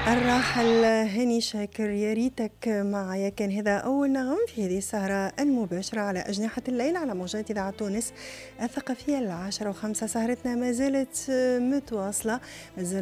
الراحل هاني شاكر، يا ريتك معايا. كان هذا أول نغم في هذه السهرة المباشرة على أجنحة الليل على موجات إذاعة تونس الثقافية 10:05. سهرتنا ما زالت متواصلة.